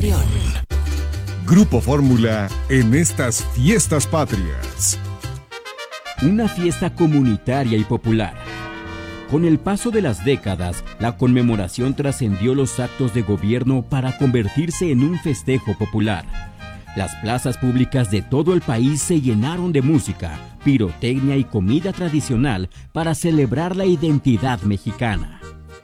Trión. Grupo Fórmula en estas fiestas patrias. Una fiesta comunitaria y popular. Con el paso de las décadas, la conmemoración trascendió los actos de gobierno para convertirse en un festejo popular. Las plazas públicas de todo el país se llenaron de música, pirotecnia y comida tradicional para celebrar la identidad mexicana.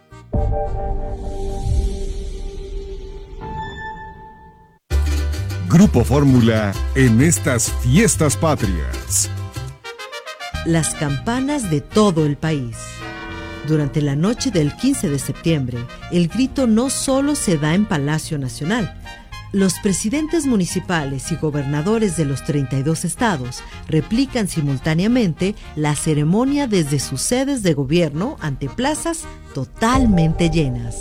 Grupo Fórmula en estas fiestas patrias. Las campanas de todo el país. Durante la noche del 15 de septiembre, el grito no solo se da en Palacio Nacional. Los presidentes municipales y gobernadores de los 32 estados replican simultáneamente la ceremonia desde sus sedes de gobierno ante plazas totalmente llenas.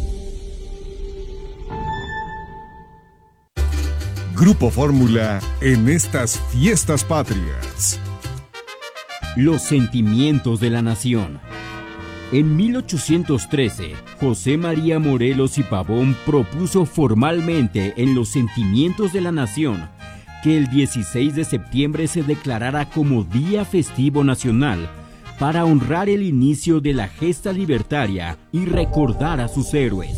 Grupo Fórmula en estas fiestas patrias. Los sentimientos de la nación. En 1813, José María Morelos y Pavón propuso formalmente en los Sentimientos de la Nación que el 16 de septiembre se declarara como Día Festivo Nacional para honrar el inicio de la gesta libertaria y recordar a sus héroes.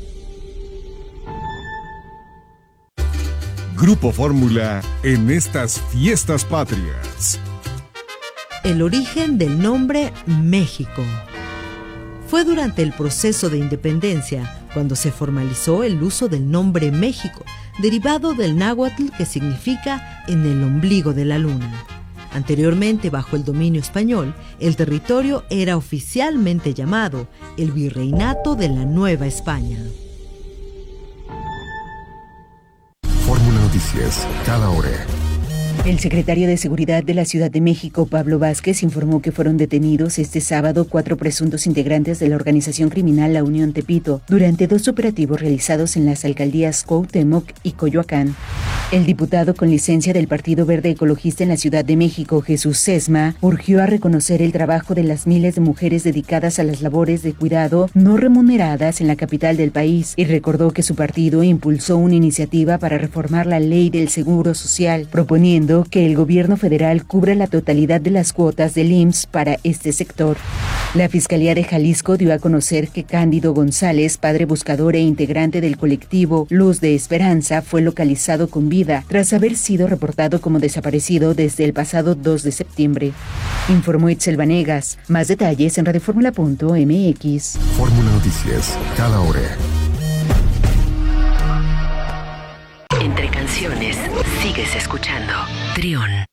Grupo Fórmula en estas fiestas patrias. El origen del nombre México. Fue durante el proceso de independencia cuando se formalizó el uso del nombre México, derivado del náhuatl que significa en el ombligo de la luna. Anteriormente, bajo el dominio español, el territorio era oficialmente llamado el Virreinato de la Nueva España. Fórmula Noticias, cada hora. El secretario de Seguridad de la Ciudad de México, Pablo Vázquez, informó que fueron detenidos este sábado 4 presuntos integrantes de la organización criminal La Unión Tepito durante 2 operativos realizados en las alcaldías Cuauhtémoc y Coyoacán. El diputado con licencia del Partido Verde Ecologista en la Ciudad de México, Jesús Sesma, urgió a reconocer el trabajo de las miles de mujeres dedicadas a las labores de cuidado no remuneradas en la capital del país y recordó que su partido impulsó una iniciativa para reformar la ley del Seguro Social, proponiendo que el gobierno federal cubra la totalidad de las cuotas del IMSS para este sector. La Fiscalía de Jalisco dio a conocer que Cándido González, padre buscador e integrante del colectivo Luz de Esperanza, fue localizado con vida tras haber sido reportado como desaparecido desde el pasado 2 de septiembre. Informó Itzel Vanegas. Más detalles en radioformula.mx. Fórmula Noticias, cada hora. Entre canciones, sigues escuchando Trión.